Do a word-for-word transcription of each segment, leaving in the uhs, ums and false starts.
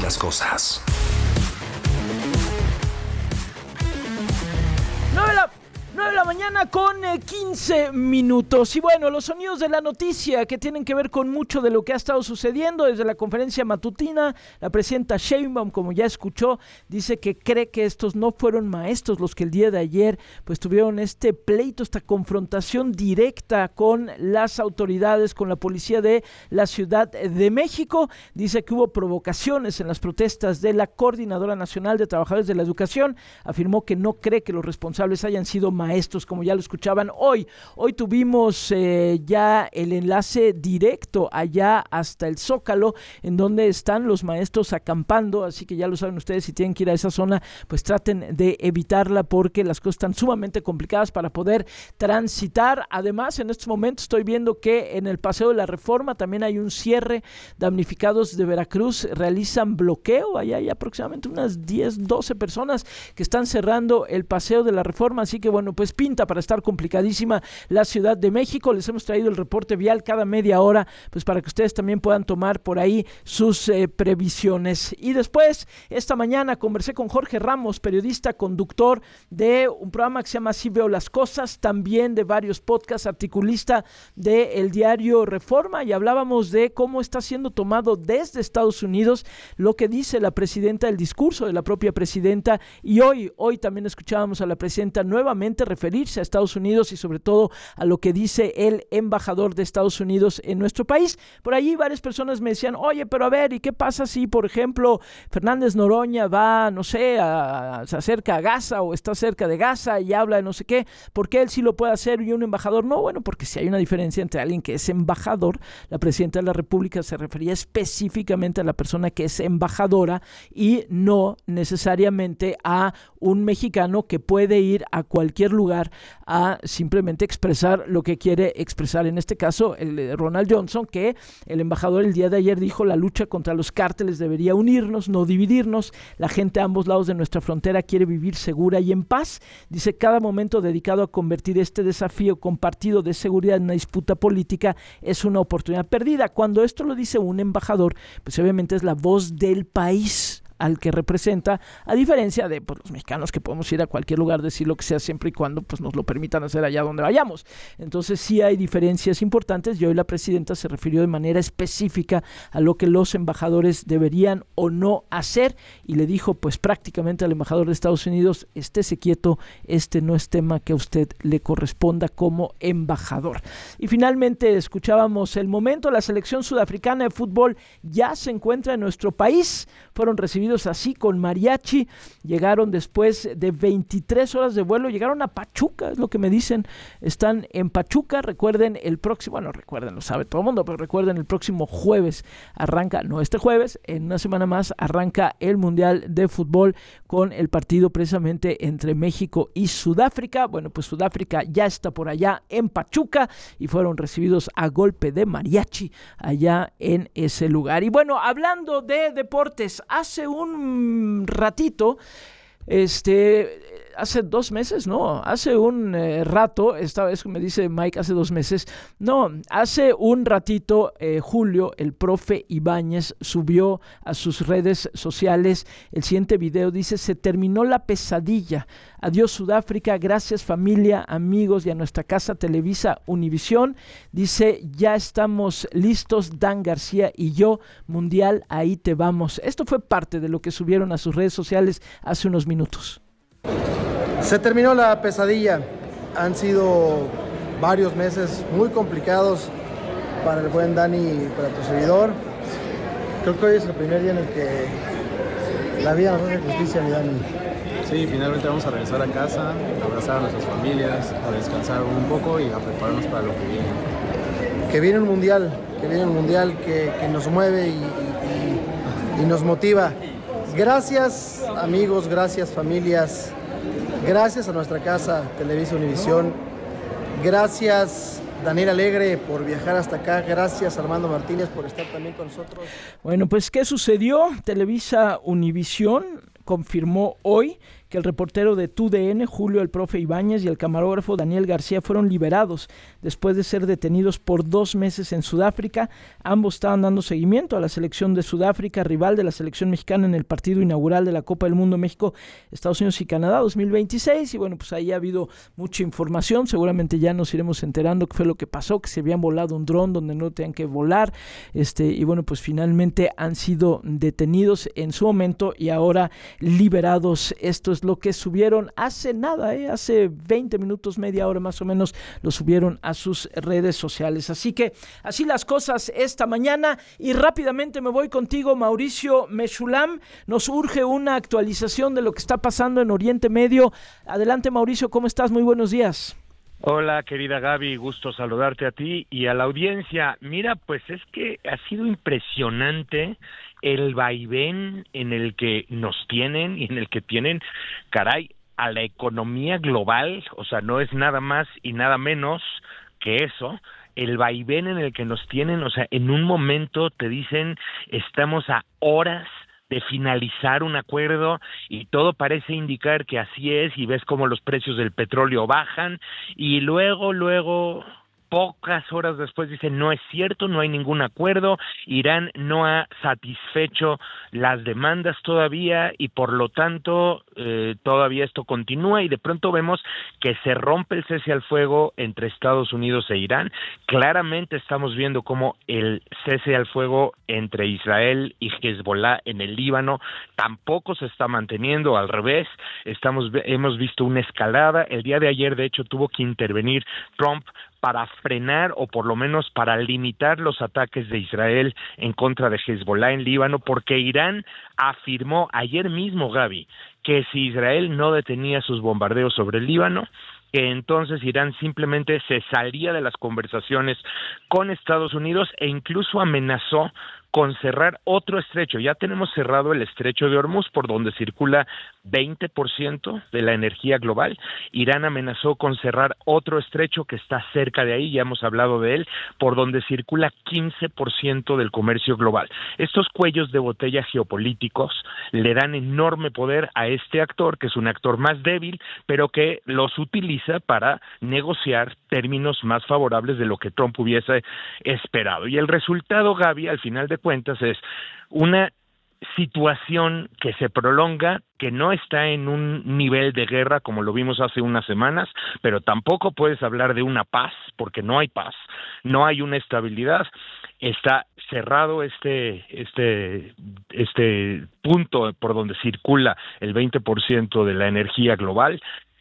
las cosas. nueve de la mañana con eh, quince minutos. Y bueno, los sonidos de la noticia que tienen que ver con mucho de lo que ha estado sucediendo desde la conferencia matutina. La presidenta Sheinbaum, como ya escuchó, dice que cree que estos no fueron maestros los que el día de ayer pues tuvieron este pleito, esta confrontación directa con las autoridades, con la policía de la Ciudad de México. Dice que hubo provocaciones en las protestas de la Coordinadora Nacional de Trabajadores de la Educación. Afirmó que no cree que los responsables hayan sido maestros. Maestros, como ya lo escuchaban hoy. Hoy tuvimos eh, ya el enlace directo allá hasta el Zócalo, en donde están los maestros acampando, así que ya lo saben ustedes, si tienen que ir a esa zona, pues traten de evitarla porque las cosas están sumamente complicadas para poder transitar. Además, en estos momentos estoy viendo que en el Paseo de la Reforma también hay un cierre. Damnificados de Veracruz realizan bloqueo, allá hay aproximadamente unas diez, doce personas que están cerrando el Paseo de la Reforma, así que bueno, pues pinta para estar complicadísima la Ciudad de México. Les hemos traído el reporte vial cada media hora, pues para que ustedes también puedan tomar por ahí sus eh, previsiones. Y después, esta mañana conversé con Jorge Ramos, periodista, conductor de un programa que se llama Así Veo las Cosas, también de varios podcasts, articulista del diario Reforma, y hablábamos de cómo está siendo tomado desde Estados Unidos lo que dice la presidenta, el discurso de la propia presidenta, y hoy, hoy también escuchábamos a la presidenta nuevamente referirse a Estados Unidos y sobre todo a lo que dice el embajador de Estados Unidos en nuestro país. Por allí varias personas me decían, oye, pero a ver, ¿y qué pasa si, por ejemplo, Fernández Noroña va, no sé, a, a, se acerca a Gaza o está cerca de Gaza y habla de no sé qué? ¿Por qué él sí lo puede hacer y un embajador no? Bueno, porque si hay una diferencia entre alguien que es embajador, la presidenta de la República se refería específicamente a la persona que es embajadora y no necesariamente a un mexicano que puede ir a cualquier lugar a simplemente expresar lo que quiere expresar. En este caso, el Ronald Johnson, que el embajador el día de ayer dijo: la lucha contra los cárteles debería unirnos, no dividirnos. La gente a ambos lados de nuestra frontera quiere vivir segura y en paz. Dice: cada momento dedicado a convertir este desafío compartido de seguridad en una disputa política es una oportunidad perdida. Cuando esto lo dice un embajador, pues obviamente es la voz del país al que representa, a diferencia de pues, los mexicanos que podemos ir a cualquier lugar, decir lo que sea siempre y cuando pues, nos lo permitan hacer allá donde vayamos. Entonces sí hay diferencias importantes y hoy la presidenta se refirió de manera específica a lo que los embajadores deberían o no hacer y le dijo pues prácticamente al embajador de Estados Unidos: estése quieto, este no es tema que a usted le corresponda como embajador. Y finalmente escuchábamos el momento, la selección sudafricana de fútbol ya se encuentra en nuestro país, fueron recibidos así con mariachi, llegaron después de veintitrés horas de vuelo, llegaron a Pachuca, es lo que me dicen, están en Pachuca. Recuerden el próximo, bueno recuerden, lo sabe todo el mundo, pero recuerden el próximo jueves arranca, no este jueves, en una semana más arranca el Mundial de Fútbol con el partido precisamente entre México y Sudáfrica. Bueno, pues Sudáfrica ya está por allá en Pachuca y fueron recibidos a golpe de mariachi allá en ese lugar. Y bueno, hablando de deportes, hace un un ratito, este, hace dos meses, no, hace un eh, rato, esta vez me dice Mike, hace dos meses, no, hace un ratito, eh, Julio, el profe Ibáñez, subió a sus redes sociales el siguiente video, dice: se terminó la pesadilla, adiós Sudáfrica, gracias familia, amigos y a nuestra casa Televisa Univisión, dice: ya estamos listos, Dan García y yo, Mundial, ahí te vamos. Esto fue parte de lo que subieron a sus redes sociales hace unos minutos. Se terminó la pesadilla, han sido varios meses muy complicados para el buen Dani y para tu servidor. Creo que hoy es el primer día en el que la vida nos hace justicia, mi Dani. Sí, finalmente vamos a regresar a casa, a abrazar a nuestras familias, a descansar un poco y a prepararnos para lo que viene. Que viene un mundial, que viene un mundial que, que nos mueve y, y, y nos motiva. Gracias amigos, gracias familias, gracias a nuestra casa Televisa Univisión, gracias Daniel Alegre por viajar hasta acá, gracias Armando Martínez por estar también con nosotros. Bueno, pues ¿qué sucedió? Televisa Univisión confirmó hoy que que el reportero de T U D N, Julio el Profe Ibáñez, y el camarógrafo Daniel García fueron liberados después de ser detenidos por dos meses en Sudáfrica. Ambos estaban dando seguimiento a la selección de Sudáfrica, rival de la selección mexicana en el partido inaugural de la Copa del Mundo México, Estados Unidos y Canadá dos mil veintiséis. Y bueno, pues ahí ha habido mucha información. Seguramente ya nos iremos enterando qué fue lo que pasó, que se habían volado un dron donde no tenían que volar. Este, y bueno, pues finalmente han sido detenidos en su momento y ahora liberados. Esto es lo que subieron hace nada, ¿eh? hace veinte minutos, media hora más o menos, lo subieron a sus redes sociales. Así que así las cosas esta mañana, y rápidamente me voy contigo, Mauricio Meshulam. Nos urge una actualización de lo que está pasando en Oriente Medio. Adelante, Mauricio, ¿cómo estás? Muy buenos días. Hola, querida Gaby, gusto saludarte a ti y a la audiencia. Mira, pues es que ha sido impresionante el vaivén en el que nos tienen y en el que tienen, caray, a la economía global. O sea, no es nada más y nada menos que eso, el vaivén en el que nos tienen. O sea, en un momento te dicen, estamos a horas de finalizar un acuerdo y todo parece indicar que así es, y ves cómo los precios del petróleo bajan, y luego, luego, pocas horas después dicen, no es cierto, no hay ningún acuerdo, Irán no ha satisfecho las demandas todavía y por lo tanto eh, todavía esto continúa, y de pronto vemos que se rompe el cese al fuego entre Estados Unidos e Irán. Claramente estamos viendo cómo el cese al fuego entre Israel y Hezbollah en el Líbano tampoco se está manteniendo, al revés, estamos hemos visto una escalada. El día de ayer, de hecho, tuvo que intervenir Trump para frenar o por lo menos para limitar los ataques de Israel en contra de Hezbollah en Líbano, porque Irán afirmó ayer mismo, Gaby, que si Israel no detenía sus bombardeos sobre el Líbano, que entonces Irán simplemente se salía de las conversaciones con Estados Unidos e incluso amenazó con cerrar otro estrecho. Ya tenemos cerrado el estrecho de Hormuz, por donde circula veinte por ciento de la energía global. Irán amenazó con cerrar otro estrecho que está cerca de ahí, ya hemos hablado de él, por donde circula quince por ciento del comercio global. Estos cuellos de botella geopolíticos le dan enorme poder a este actor, que es un actor más débil, pero que los utiliza para negociar términos más favorables de lo que Trump hubiese esperado. Y el resultado, Gaby, al final de cuentas, es una situación que se prolonga, que no está en un nivel de guerra como lo vimos hace unas semanas, pero tampoco puedes hablar de una paz, porque no hay paz, no hay una estabilidad. Está cerrado este este este punto por donde circula el veinte por ciento de la energía global.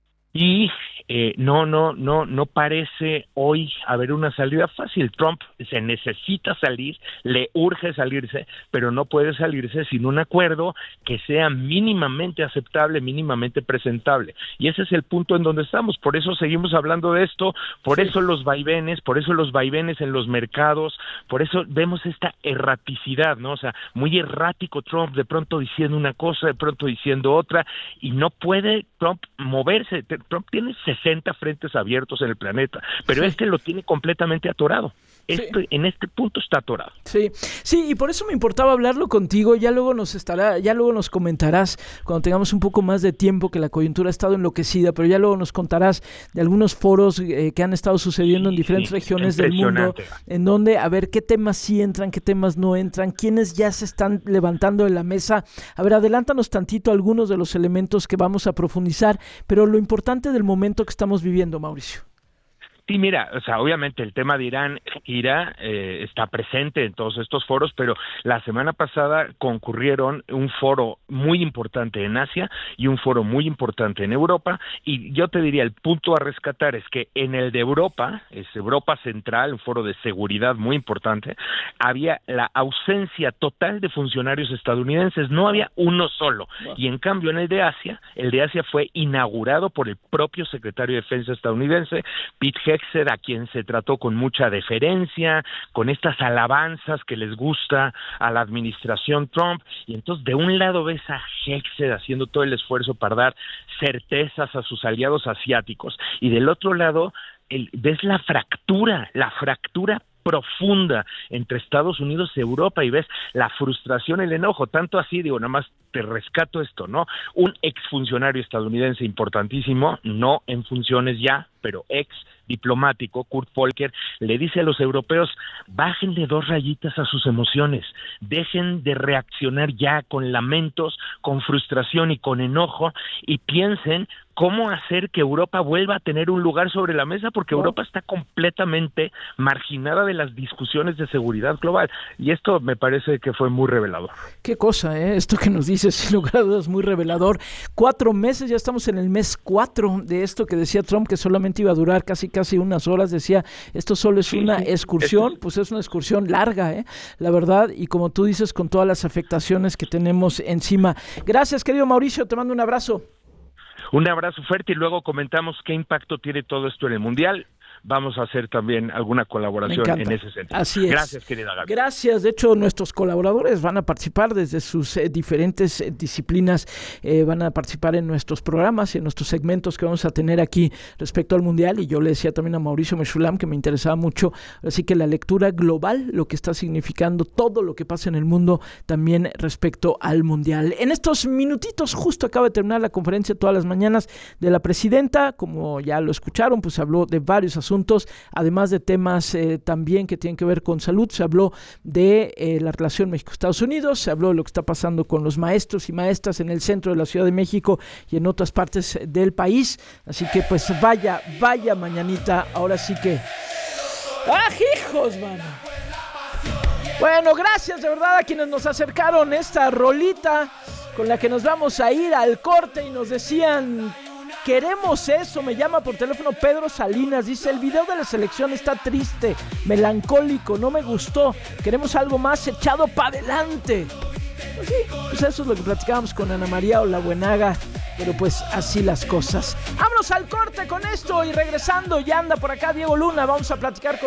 Y eh, no, no, no, no parece hoy haber una salida fácil. Trump se necesita salir, le urge salirse, pero no puede salirse sin un acuerdo que sea mínimamente aceptable, mínimamente presentable. Y ese es el punto en donde estamos. Por eso seguimos hablando de esto, por sí. eso los vaivenes, por eso los vaivenes en los mercados, por eso vemos esta erraticidad, ¿no? O sea, muy errático Trump, de pronto diciendo una cosa, de pronto diciendo otra, y no puede Trump moverse. Trump tiene sesenta frentes abiertos en el planeta, pero sí. este lo tiene completamente atorado. Este, sí. En este punto está atorado. Sí, sí, y por eso me importaba hablarlo contigo. Ya luego nos estará, ya luego nos comentarás cuando tengamos un poco más de tiempo, que la coyuntura ha estado enloquecida, pero ya luego nos contarás de algunos foros eh, que han estado sucediendo sí, en diferentes sí, regiones del mundo, en donde a ver qué temas sí entran, qué temas no entran, quiénes ya se están levantando de la mesa. A ver, adelántanos tantito algunos de los elementos que vamos a profundizar, pero lo importante del momento que estamos viviendo, Mauricio. Sí, mira, o sea, obviamente el tema de Irán, Ira, eh, está presente en todos estos foros, pero la semana pasada concurrieron un foro muy importante en Asia y un foro muy importante en Europa, y yo te diría, el punto a rescatar es que en el de Europa, es Europa Central, un foro de seguridad muy importante, había la ausencia total de funcionarios estadounidenses, no había uno solo, y en cambio en el de Asia, el de Asia fue inaugurado por el propio secretario de Defensa estadounidense, Pete Hegseth, a quien se trató con mucha deferencia, con estas alabanzas que les gusta a la administración Trump, y entonces de un lado ves a Hegseth haciendo todo el esfuerzo para dar certezas a sus aliados asiáticos, y del otro lado el, ves la fractura, la fractura profunda entre Estados Unidos y Europa, y ves la frustración, el enojo, tanto así, digo, nada más te rescato esto, ¿no? Un exfuncionario estadounidense importantísimo, no en funciones ya, pero ex diplomático, Kurt Volker, le dice a los europeos, bájenle dos rayitas a sus emociones, dejen de reaccionar ya con lamentos, con frustración y con enojo, y piensen cómo hacer que Europa vuelva a tener un lugar sobre la mesa, porque oh. Europa está completamente marginada de las discusiones de seguridad global, y esto me parece que fue muy revelador. Qué cosa, ¿eh? Esto que nos dices, sin lugar a dudas, muy revelador. Cuatro meses, ya estamos en el mes cuatro de esto que decía Trump, que solamente iba a durar casi casi unas horas, decía, esto solo es sí, una sí, excursión, es... pues es una excursión larga, ¿eh? La verdad, y como tú dices, con todas las afectaciones que tenemos encima. Gracias, querido Mauricio, te mando un abrazo. Un abrazo fuerte y luego comentamos qué impacto tiene todo esto en el Mundial. Vamos a hacer también alguna colaboración en ese sentido. Así es. Gracias, querida Gaby. Gracias. De hecho, nuestros colaboradores van a participar desde sus eh, diferentes eh, disciplinas, eh, van a participar en nuestros programas y en nuestros segmentos que vamos a tener aquí respecto al Mundial. Y yo le decía también a Mauricio Meshulam que me interesaba mucho, así que la lectura global, lo que está significando todo lo que pasa en el mundo también respecto al Mundial. En estos minutitos, justo acaba de terminar la conferencia todas las mañanas de la presidenta. Como ya lo escucharon, pues habló de varios asuntos. asuntos, además de temas eh, también que tienen que ver con salud. Se habló de eh, la relación México-Estados Unidos, se habló de lo que está pasando con los maestros y maestras en el centro de la Ciudad de México y en otras partes del país, así que pues vaya, vaya mañanita, ahora sí que ¡ah, hijos, mano! Bueno, gracias de verdad a quienes nos acercaron esta rolita con la que nos vamos a ir al corte y nos decían: queremos eso. Me llama por teléfono Pedro Salinas, dice: el video de la selección está triste, melancólico, no me gustó, queremos algo más echado para adelante. Pues sí, pues eso es lo que platicábamos con Ana María Olabuenaga, pero pues así las cosas. Vámonos al corte con esto y regresando, ya anda por acá Diego Luna, vamos a platicar con